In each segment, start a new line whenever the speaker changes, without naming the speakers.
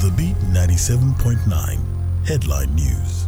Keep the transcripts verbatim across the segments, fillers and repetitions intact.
The Beat ninety-seven point nine Headline News.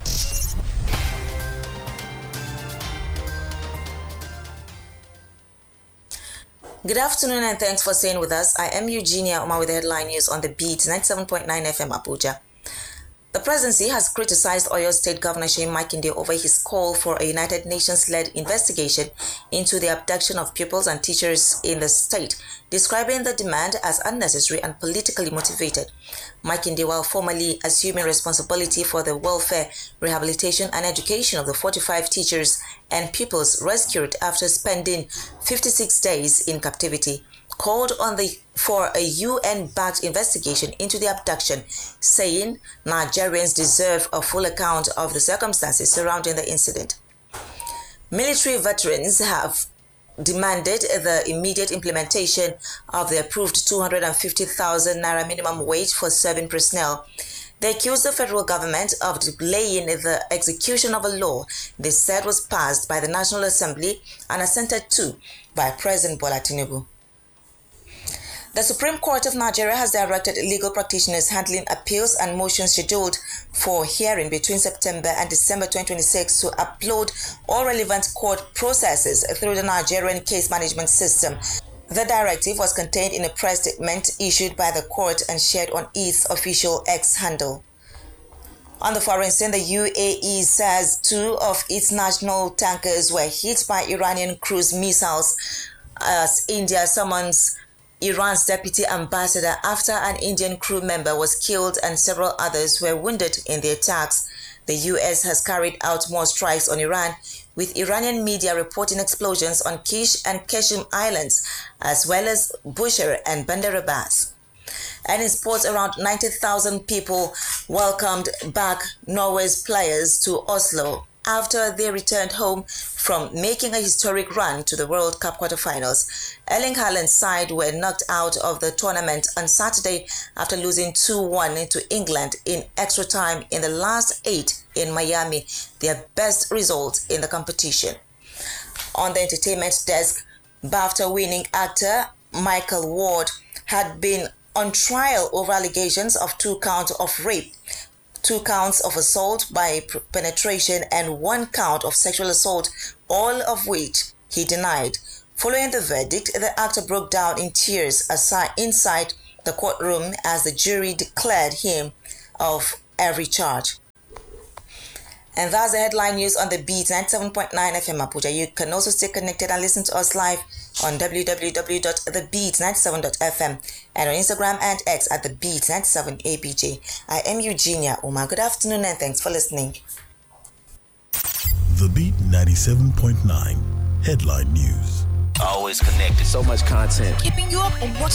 Good afternoon and thanks for staying with us. I am Eugenia Uma with the headline news on The Beat ninety-seven point nine F M Abuja. The presidency has criticized Oyo State Governor Seyi Makinde over his call for a United Nations-led investigation into the abduction of pupils and teachers in the state, describing the demand as unnecessary and politically motivated. Makinde, while formally assuming responsibility for the welfare, rehabilitation and education of the forty-five teachers and pupils rescued after spending fifty-six days in captivity, called on the for a U N-backed investigation into the abduction, saying Nigerians deserve a full account of the circumstances surrounding the incident. Military veterans have demanded the immediate implementation of the approved two hundred fifty thousand naira minimum wage for serving personnel. They accused the federal government of delaying the execution of a law they said was passed by the National Assembly and assented to by President Bola Tinubu. The Supreme Court of Nigeria has directed legal practitioners handling appeals and motions scheduled for hearing between September and December twenty twenty-six to upload all relevant court processes through the Nigerian case management system. The directive was contained in a press statement issued by the court and shared on its official X handle. On the foreign scene, the U A E says two of its national tankers were hit by Iranian cruise missiles as India summons Iran's deputy ambassador after an Indian crew member was killed and several others were wounded in the attacks. The U S has carried out more strikes on Iran, with Iranian media reporting explosions on Kish and Keshim Islands, as well as Bushehr and Bandar Abbas. And in sports, around ninety thousand people welcomed back Norway's players to Oslo after they returned home from making a historic run to the World Cup quarterfinals. Erling Haaland's side were knocked out of the tournament on Saturday after losing two one to England in extra time in the last eight in Miami, their best result in the competition. On the entertainment desk, BAFTA-winning actor Michael Ward had been on trial over allegations of two counts of rape, two counts of assault by penetration, and one count of sexual assault, all of which he denied. Following the verdict, the actor broke down in tears aside, inside the courtroom as the jury declared him of every charge. And that's the headline news on The Beat ninety-seven point nine F M Abuja. You can also stay connected and listen to us live on w w w dot the beat ninety-seven dot f m and on Instagram and X at The Beat ninety-seven A B J. I am Eugenia Uma. Good afternoon and thanks for listening.
The Beat ninety-seven point nine Headline News.
Always connected. So much content.
Keeping you up on what's